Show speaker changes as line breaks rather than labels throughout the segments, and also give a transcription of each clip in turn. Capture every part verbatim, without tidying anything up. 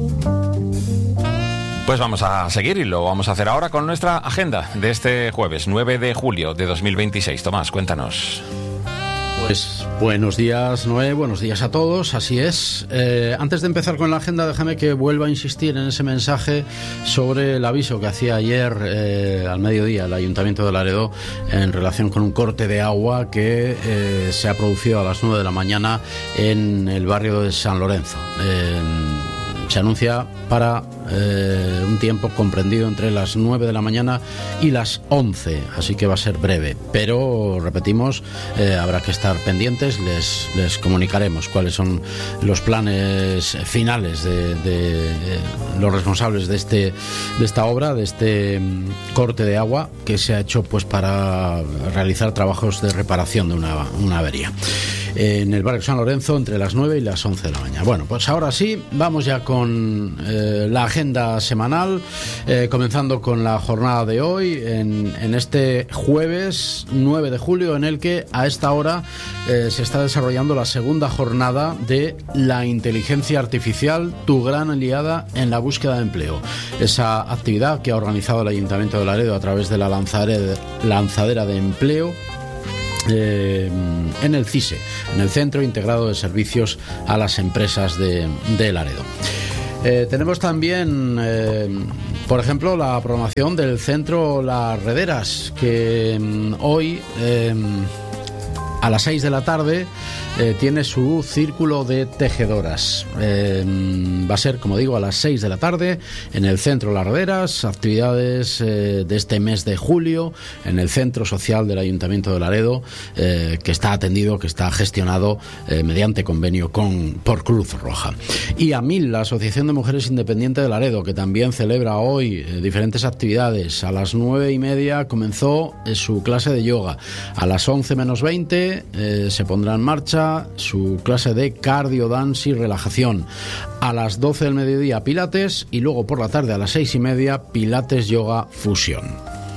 Pues vamos a seguir y lo vamos a hacer ahora con nuestra agenda de este jueves nueve de julio de dos mil veintiséis. Tomás, cuéntanos.
Pues buenos días, Noé, buenos días a todos, así es. Eh, antes de empezar con la agenda, déjame que vuelva a insistir en ese mensaje sobre el aviso que hacía ayer eh, al mediodía el Ayuntamiento de Laredo en relación con un corte de agua que eh, se ha producido a las nueve de la mañana en el barrio de San Lorenzo. Eh, se anuncia para eh, un tiempo comprendido entre las nueve de la mañana y las once, así que va a ser breve, pero repetimos, eh, habrá que estar pendientes, les, les comunicaremos cuáles son los planes finales de, de, de los responsables de, este, de esta obra, de este um, corte de agua que se ha hecho pues para realizar trabajos de reparación de una, una avería en el barrio San Lorenzo entre las nueve y las once de la mañana. Bueno, pues ahora sí, vamos ya con eh, la agenda semanal, eh, comenzando con la jornada de hoy, en, en este jueves nueve de julio, en el que a esta hora eh, se está desarrollando la segunda jornada de la inteligencia artificial, tu gran aliada en la búsqueda de empleo. Esa actividad que ha organizado el Ayuntamiento de Laredo a través de la lanzadera, lanzadera de empleo Eh, en el CISE, en el Centro Integrado de Servicios a las Empresas de, de Laredo. Eh, tenemos también, eh, por ejemplo, la programación del Centro Las Rederas, que eh, hoy eh, a las seis de la tarde Eh, tiene su círculo de tejedoras. Eh, va a ser, como digo, a las seis de la tarde en el Centro Las Rederas, actividades eh, de este mes de julio en el Centro Social del Ayuntamiento de Laredo, eh, que está atendido, que está gestionado eh, mediante convenio con por Cruz Roja. Y AMIL, la Asociación de Mujeres Independientes de Laredo, que también celebra hoy eh, diferentes actividades. A las nueve y media comenzó eh, su clase de yoga. A las once menos veinte eh, se pondrá en marcha su clase de cardio, dance y relajación. A las doce del mediodía pilates y luego por la tarde a las seis y media pilates yoga fusión.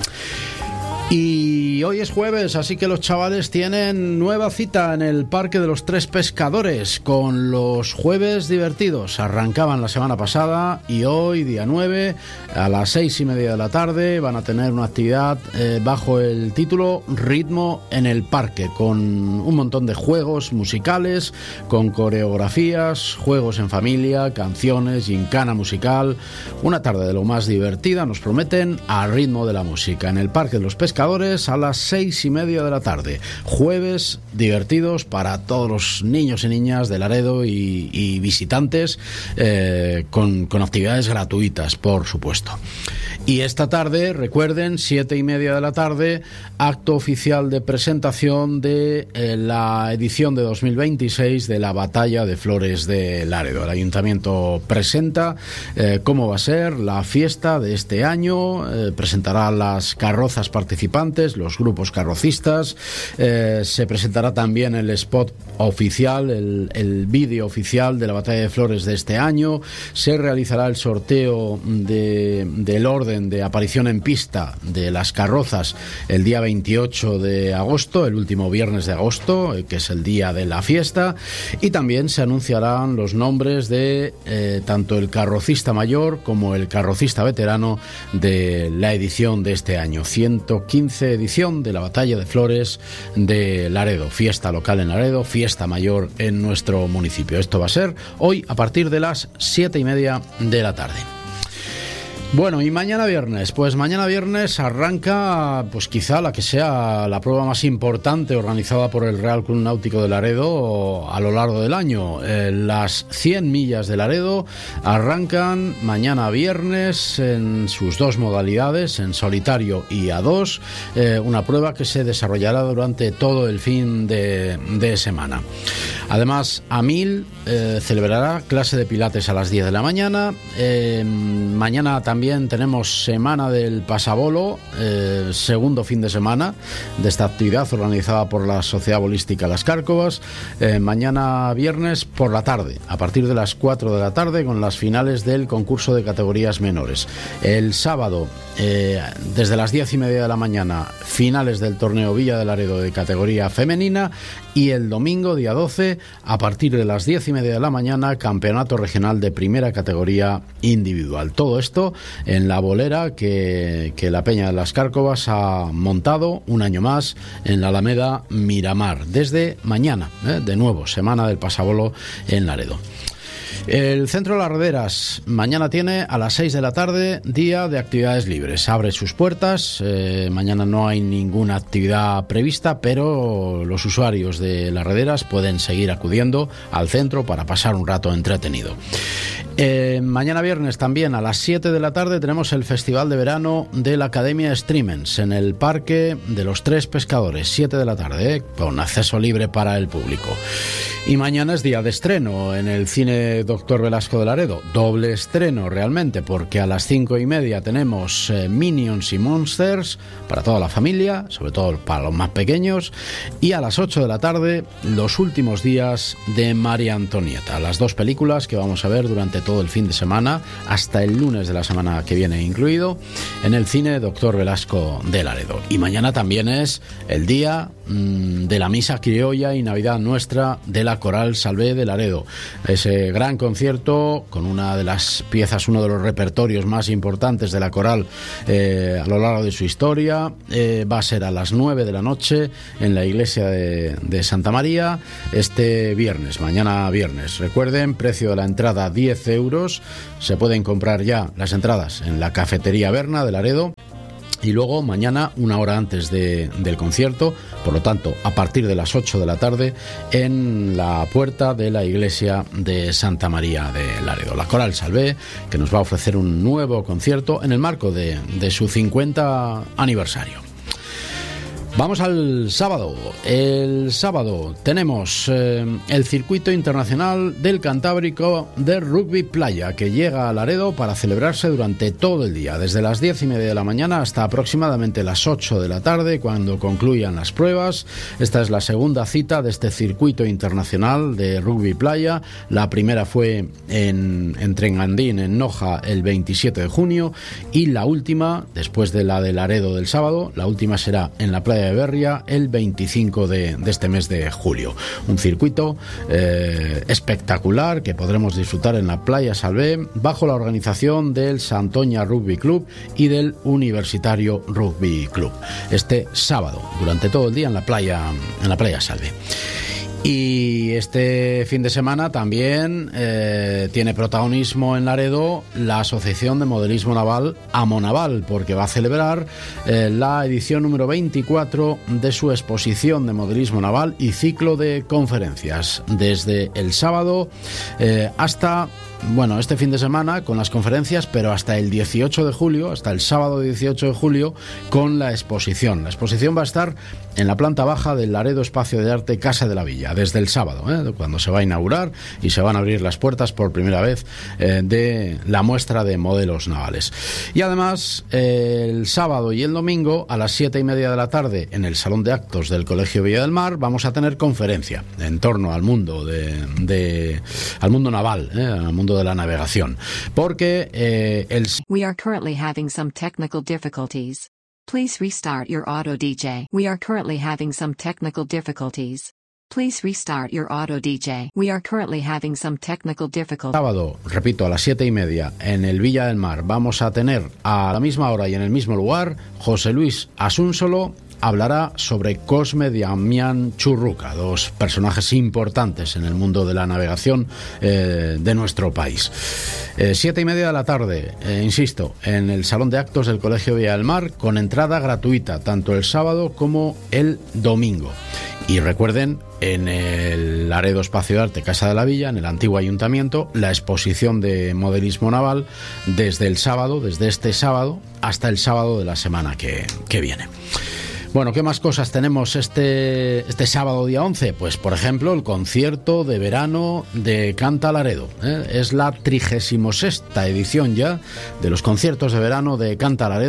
Y hoy es jueves, así que los chavales tienen nueva cita en el Parque de los Tres Pescadores con los jueves divertidos. Arrancaban la semana pasada y hoy, día nueve, a las seis y media de la tarde, van a tener una actividad eh, bajo el título Ritmo en el Parque, con un montón de juegos musicales, con coreografías, juegos en familia, canciones, gincana musical. Una tarde de lo más divertida, nos prometen, al ritmo de la música, en el Parque de los Pescadores a las seis y media de la tarde. Jueves divertidos para todos los niños y niñas de Laredo y, y visitantes, eh, con, con actividades gratuitas, por supuesto. Y esta tarde, recuerden, siete y media de la tarde, acto oficial de presentación de eh, la edición de dos mil veintiséis de la Batalla de Flores de Laredo. El Ayuntamiento presenta eh, cómo va a ser la fiesta de este año, eh, presentará las carrozas participantes, los grupos carrocistas, eh, se presentará también el spot oficial, el, el vídeo oficial de la Batalla de Flores de este año, se realizará el sorteo de, del orden de aparición en pista de las carrozas el día veintiocho de agosto, el último viernes de agosto, que es el día de la fiesta, y también se anunciarán los nombres de eh, tanto el carrocista mayor como el carrocista veterano de la edición de este año, ciento quince edición de la Batalla de Flores de Laredo, fiesta local en Laredo, fiesta mayor en nuestro municipio. Esto va a ser hoy a partir de las siete y media de la tarde. Bueno, y mañana viernes, pues mañana viernes arranca, pues quizá la que sea la prueba más importante organizada por el Real Club Náutico de Laredo a lo largo del año. Eh, las cien millas de Laredo arrancan mañana viernes en sus dos modalidades, en solitario y a dos, eh, una prueba que se desarrollará durante todo el fin de, de semana. Además, AMIL eh, celebrará clase de pilates a las diez de la mañana, eh, mañana también También tenemos Semana del Pasabolo, eh, segundo fin de semana de esta actividad organizada por la Sociedad Bolística Las Cárcovas. Eh, mañana viernes por la tarde, a partir de las cuatro de la tarde, con las finales del concurso de categorías menores. El sábado, eh, desde las diez y media de la mañana, finales del torneo Villa de Laredo de categoría femenina. Y el domingo, día doce, a partir de las diez y media de la mañana, campeonato regional de primera categoría individual. Todo esto en la bolera que, que la Peña de las Cárcovas ha montado un año más en la Alameda Miramar, desde mañana, ¿eh? De nuevo, semana del pasabolo en Laredo. El Centro de las Rederas mañana tiene a las seis de la tarde día de actividades libres. Abre sus puertas. Eh, mañana no hay ninguna actividad prevista, pero los usuarios de las Rederas pueden seguir acudiendo al centro para pasar un rato entretenido. Eh, mañana viernes también a las siete de la tarde tenemos el Festival de Verano de la Academia Streamens en el Parque de los Tres Pescadores, siete de la tarde, eh, con acceso libre para el público. Y mañana es día de estreno en el Cine Doctor Velasco de Laredo. Doble estreno realmente, porque a las cinco y media tenemos eh, Minions y Monsters para toda la familia, sobre todo para los más pequeños, y a las ocho de la tarde Los últimos días de María Antonieta, las dos películas que vamos a ver durante todo el fin de semana, hasta el lunes de la semana que viene incluido, en el Cine Doctor Velasco de Laredo. Y mañana también es el día mmm, de la Misa Criolla y Navidad Nuestra de la Coral Salvé de Laredo. Ese gran concierto con una de las piezas, uno de los repertorios más importantes de la coral eh, a lo largo de su historia, eh, va a ser a las nueve de la noche en la iglesia de, de Santa María este viernes, mañana viernes. Recuerden, precio de la entrada diez euros, se pueden comprar ya las entradas en la cafetería Berna de Laredo. Y luego mañana, una hora antes de, del concierto, por lo tanto, a partir de las ocho de la tarde, en la puerta de la iglesia de Santa María de Laredo. La Coral Salvé, que nos va a ofrecer un nuevo concierto en el marco de, de su cincuenta aniversario. Vamos al sábado. El sábado tenemos eh, el Circuito Internacional del Cantábrico de Rugby Playa, que llega a Laredo para celebrarse durante todo el día, desde las diez y media de la mañana hasta aproximadamente las ocho de la tarde, cuando concluyan las pruebas. Esta es la segunda cita de este Circuito Internacional de Rugby Playa. La primera fue en, en Trengandín, en Noja, el veintisiete de junio, y la última, después de la de Laredo del sábado, la última será en la playa de Berria el veinticinco de, de este mes de julio. Un circuito eh, espectacular que podremos disfrutar en la Playa Salvé bajo la organización del Santoña Rugby Club y del Universitario Rugby Club. Este sábado, durante todo el día en la playa, en la Playa Salvé. Y este fin de semana también eh, tiene protagonismo en Laredo la Asociación de Modelismo Naval Amonaval, porque va a celebrar eh, la edición número veinticuatro de su exposición de modelismo naval y ciclo de conferencias, desde el sábado eh, hasta... Bueno, este fin de semana con las conferencias, pero hasta el dieciocho de julio, hasta el sábado dieciocho de julio, con la exposición. La exposición va a estar en la planta baja del Laredo Espacio de Arte Casa de la Villa, desde el sábado, ¿eh? cuando se va a inaugurar y se van a abrir las puertas por primera vez eh, de la muestra de modelos navales. Y además, eh, el sábado y el domingo, a las siete y media de la tarde, en el Salón de Actos del Colegio Villa del Mar, vamos a tener conferencia en torno al mundo de, de al mundo naval, ¿eh? al mundo de la navegación, porque eh, el...
We are currently having some technical difficulties. Please restart your auto D J. We are currently having some technical difficulties. Please restart your auto D J. We are currently having some technical difficulties.
Sábado, repito, a las siete y media en el Villa del Mar vamos a tener a la misma hora y en el mismo lugar José Luis Asúnsolo. Hablará sobre Cosme y Damián Churruca, dos personajes importantes en el mundo de la navegación eh, de nuestro país. Eh, siete y media de la tarde, eh, insisto, en el Salón de Actos del Colegio Villa del Mar, con entrada gratuita, tanto el sábado como el domingo. Y recuerden, en el Laredo Espacio de Arte Casa de la Villa, en el antiguo ayuntamiento, la exposición de modelismo naval desde el sábado, desde este sábado, hasta el sábado de la semana que, que viene. Bueno, ¿qué más cosas tenemos este, este sábado día once? Pues, por ejemplo, el concierto de verano de Canta Laredo. ¿eh? Es la trigésima sexta edición ya de los conciertos de verano de Canta Laredo.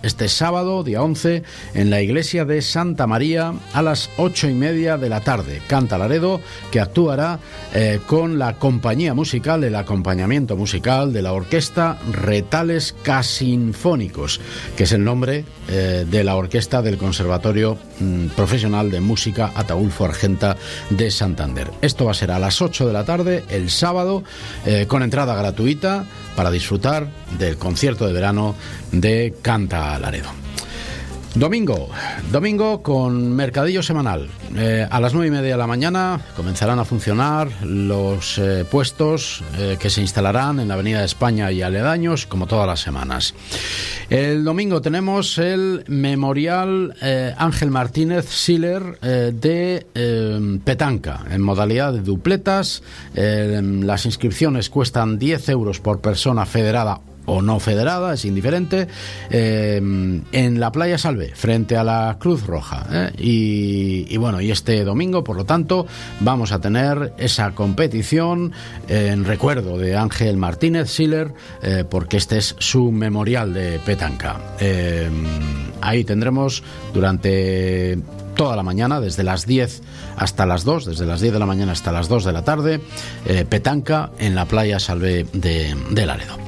este sábado, día once, en la iglesia de Santa María a las ocho y media de la tarde. Canta Laredo, que actuará eh, con la compañía musical, el acompañamiento musical de la orquesta Retales Casinfónicos, que es el nombre eh, de la orquesta del Conservatorio mm, Profesional de Música Ataulfo Argenta de Santander. Esto va a ser a las ocho de la tarde, el sábado, eh, con entrada gratuita para disfrutar del concierto de verano de Canta Laredo. Domingo, domingo con mercadillo semanal. Eh, a las nueve y media de la mañana comenzarán a funcionar los eh, puestos eh, que se instalarán en la Avenida de España y aledaños, como todas las semanas. El domingo tenemos el Memorial eh, Ángel Martínez Siller eh, de eh, petanca, en modalidad de dupletas. Eh, las inscripciones cuestan diez euros por persona federada o no federada, es indiferente, eh, en la Playa Salvé, frente a la Cruz Roja. ¿eh? Y, y bueno, y este domingo, por lo tanto, vamos a tener esa competición en recuerdo de Ángel Martínez Siller, eh, porque este es su memorial de petanca. Eh, ahí tendremos durante toda la mañana, desde las diez hasta las dos, desde las diez de la mañana hasta las dos de la tarde, eh, petanca en la Playa Salvé de, de Laredo.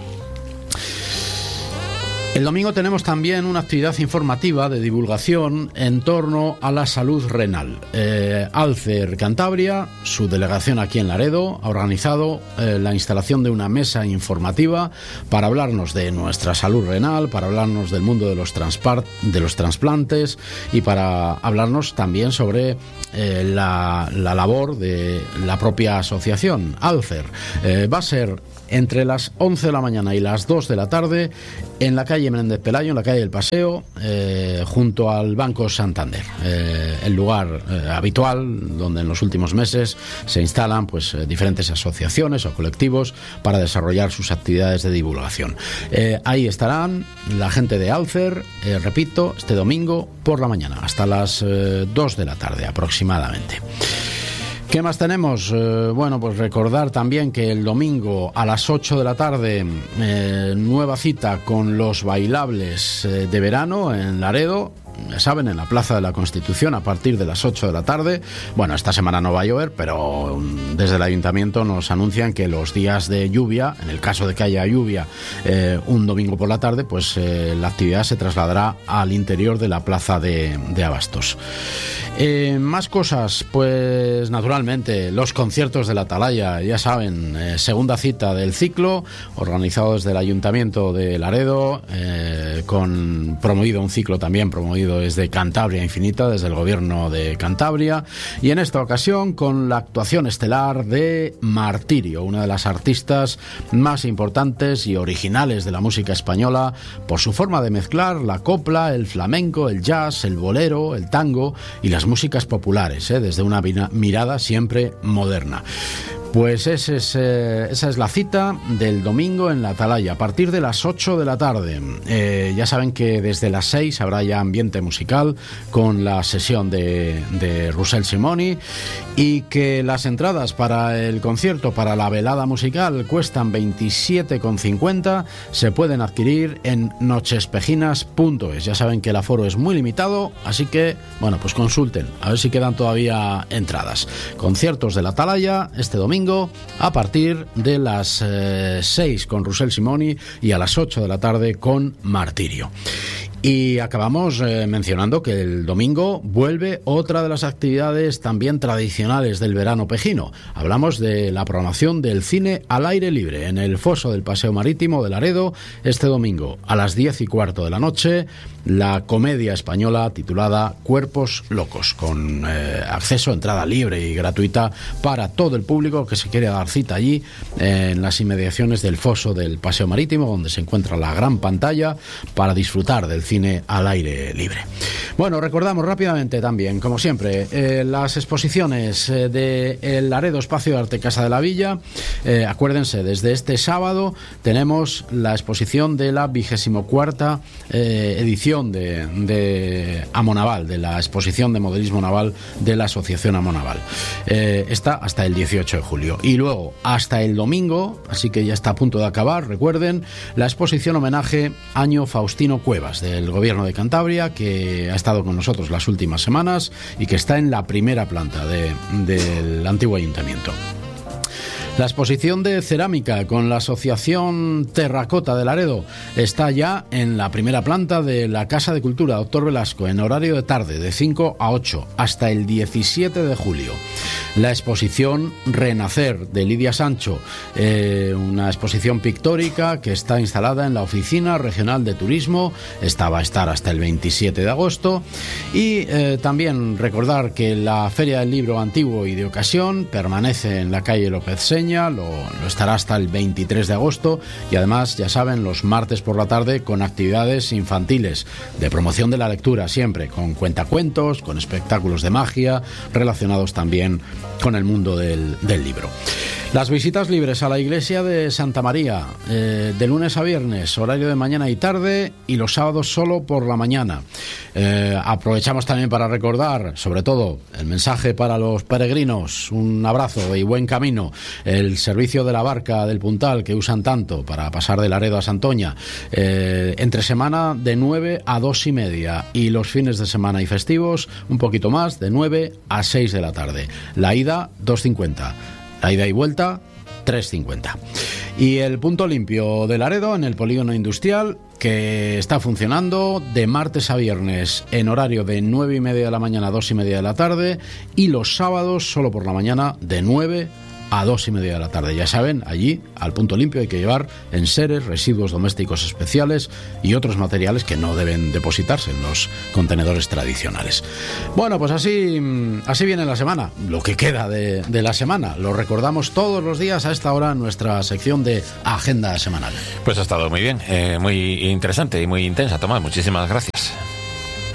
El domingo tenemos también una actividad informativa de divulgación en torno a la salud renal. Eh, Alcer Cantabria, su delegación aquí en Laredo, ha organizado eh, la instalación de una mesa informativa para hablarnos de nuestra salud renal, para hablarnos del mundo de los, transpar- de los trasplantes y para hablarnos también sobre eh, la, la labor de la propia asociación Alcer. Eh, va a ser entre las once de la mañana y las dos de la tarde en la calle Menéndez Pelayo, en la calle del Paseo, eh, junto al Banco Santander, eh, el lugar eh, habitual donde en los últimos meses se instalan pues eh, diferentes asociaciones o colectivos para desarrollar sus actividades de divulgación. Eh, ahí estarán la gente de Alcer, eh, repito, este domingo por la mañana, hasta las eh, dos de la tarde aproximadamente. ¿Qué más tenemos? Eh, bueno, pues recordar también que el domingo a las ocho de la tarde, eh, nueva cita con los bailables eh, de verano en Laredo. Ya saben, en la Plaza de la Constitución a partir de las ocho de la tarde. Bueno, esta semana no va a llover, pero desde el Ayuntamiento nos anuncian que los días de lluvia, en el caso de que haya lluvia eh, un domingo por la tarde, pues eh, la actividad se trasladará al interior de la Plaza de, de Abastos. Eh, más cosas, pues naturalmente los conciertos de la Atalaya, ya saben, eh, segunda cita del ciclo, organizado desde el Ayuntamiento de Laredo, eh, con promovido un ciclo también promovido desde Cantabria Infinita, desde el Gobierno de Cantabria, y en esta ocasión con la actuación estelar de Martirio, una de las artistas más importantes y originales de la música española por su forma de mezclar la copla, el flamenco, el jazz, el bolero, el tango y las músicas populares, ¿eh? desde una mirada siempre moderna. Pues ese es, eh, esa es la cita del domingo en la Atalaya, a partir de las ocho de la tarde. Eh, ya saben que desde las seis habrá ya ambiente musical con la sesión de, de Russell Simoni, y que las entradas para el concierto, para la velada musical, cuestan veintisiete con cincuenta. Se pueden adquirir en nochespejinas punto es. Ya saben que el aforo es muy limitado, así que, bueno, pues consulten, a ver si quedan todavía entradas. Conciertos de la Atalaya este domingo a partir de las eh, seis con Russell Simoni y a las ocho de la tarde con Martirio. Y acabamos eh, mencionando que el domingo vuelve otra de las actividades también tradicionales del verano pejino. Hablamos de la programación del cine al aire libre en el foso del Paseo Marítimo de Laredo. Este domingo a las diez y cuarto de la noche, la comedia española titulada Cuerpos Locos, con eh, acceso, entrada libre y gratuita para todo el público que se quiere dar cita allí eh, en las inmediaciones del foso del Paseo Marítimo, donde se encuentra la gran pantalla para disfrutar del cine al aire libre. Bueno, recordamos rápidamente también, como siempre, eh, las exposiciones eh, de el Laredo Espacio de Arte Casa de la Villa. Eh, acuérdense, desde este sábado tenemos la exposición de la vigésimo cuarta eh, edición de, de Amonaval, de la exposición de modelismo naval de la Asociación Amonaval. Eh, está hasta el dieciocho de julio. Y luego, hasta el domingo, así que ya está a punto de acabar, recuerden, la exposición homenaje Año Faustino Cuevas, de del Gobierno de Cantabria, que ha estado con nosotros las últimas semanas y que está en la primera planta de, del antiguo ayuntamiento. La exposición de cerámica con la Asociación Terracota de Laredo está ya en la primera planta de la Casa de Cultura Doctor Velasco, en horario de tarde, de cinco a ocho, hasta el diecisiete de julio. La exposición Renacer, de Lidia Sancho, eh, una exposición pictórica que está instalada en la Oficina Regional de Turismo. Esta va a estar hasta el veintisiete de agosto. Y eh, también recordar que la Feria del Libro Antiguo y de Ocasión permanece en la calle López Seña. Lo, lo estará hasta el veintitrés de agosto y además, ya saben, los martes por la tarde con actividades infantiles de promoción de la lectura, siempre con cuentacuentos, con espectáculos de magia relacionados también con el mundo del, del libro. Las visitas libres a la iglesia de Santa María, eh, de lunes a viernes, horario de mañana y tarde, y los sábados solo por la mañana. Eh, aprovechamos también para recordar, sobre todo, el mensaje para los peregrinos: un abrazo y buen camino. El servicio de la barca del Puntal, que usan tanto para pasar de Laredo a Santoña, eh, entre semana de nueve a dos y media, y los fines de semana y festivos un poquito más, de nueve a seis de la tarde. La ida, dos cincuenta. La ida y vuelta, tres cincuenta. Y el punto limpio de Laredo, en el polígono industrial, que está funcionando de martes a viernes en horario de nueve y media de la mañana a dos y media de la tarde, y los sábados solo por la mañana de nueve a dos y media de la tarde. Ya saben, allí al punto limpio hay que llevar enseres, residuos domésticos especiales y otros materiales que no deben depositarse en los contenedores tradicionales. Bueno, pues así, así viene la semana, lo que queda de, de la semana. Lo recordamos todos los días a esta hora en nuestra sección de Agenda Semanal.
Pues ha estado muy bien, eh, muy interesante y muy intensa, Tomás. Muchísimas gracias.